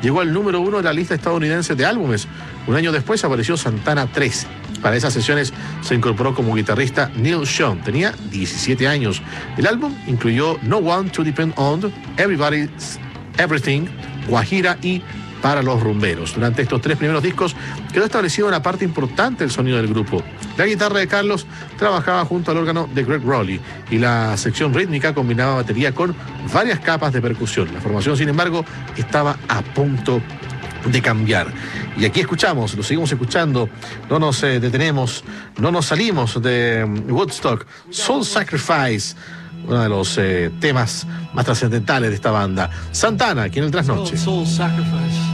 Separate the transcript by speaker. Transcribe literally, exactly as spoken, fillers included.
Speaker 1: llegó al número uno de la lista estadounidense de álbumes. Un año después apareció Santana tres. Para esas sesiones se incorporó como guitarrista Neil Schon. Tenía diecisiete años. El álbum incluyó No One to Depend On, Everybody's Everything, Guajira y Para los Rumberos. Durante estos tres primeros discos quedó establecida una parte importante del sonido del grupo. La guitarra de Carlos trabajaba junto al órgano de Greg Rowley y la sección rítmica combinaba batería con varias capas de percusión. La formación, sin embargo, estaba a punto de cambiar. Y aquí escuchamos, lo seguimos escuchando, no nos eh, detenemos, no nos salimos de Woodstock, Soul Sacrifice, uno de los eh, temas más trascendentales de esta banda. Santana, aquí en el Trasnoche.
Speaker 2: Soul Sacrifice.